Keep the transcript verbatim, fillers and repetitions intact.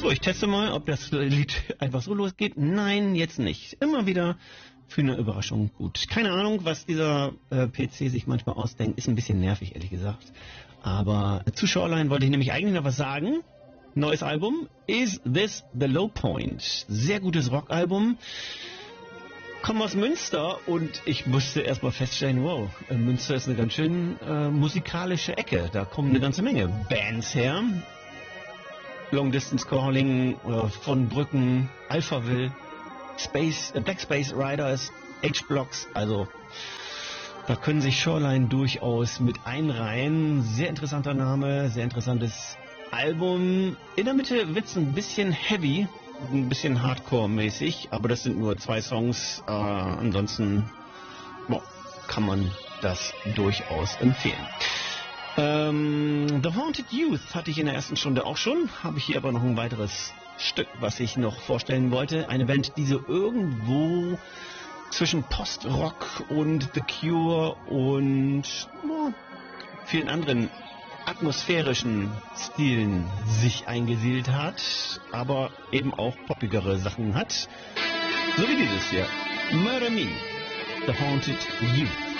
So, ich teste mal, ob das Lied einfach so losgeht. Nein, jetzt nicht. Immer wieder für eine Überraschung gut. Keine Ahnung, was dieser äh, P C sich manchmal ausdenkt. Ist ein bisschen nervig, ehrlich gesagt. Aber zu Shoreline wollte ich nämlich eigentlich noch was sagen. Neues Album. Is This the Low Point? Sehr gutes Rockalbum. Komme aus Münster und ich musste erstmal feststellen, wow, Münster ist eine ganz schön äh, musikalische Ecke. Da kommen eine ganze Menge Bands her. Long Distance Calling, äh, von Brücken, Alphaville, Space, äh, Black Space Riders, H-Blocks, also da können sich Shoreline durchaus mit einreihen. Sehr interessanter Name, sehr interessantes Album. In der Mitte wird's ein bisschen heavy, ein bisschen Hardcore-mäßig, aber das sind nur zwei Songs. Äh, ansonsten boah, kann man das durchaus empfehlen. Ähm, The Haunted Youth hatte ich in der ersten Stunde auch schon, habe ich hier aber noch ein weiteres Stück, was ich noch vorstellen wollte. Eine Band, die so irgendwo zwischen Post-Rock und The Cure und oh, vielen anderen atmosphärischen Stilen sich eingesiedelt hat, aber eben auch poppigere Sachen hat. So wie dieses hier. Murder Me, The Haunted Youth.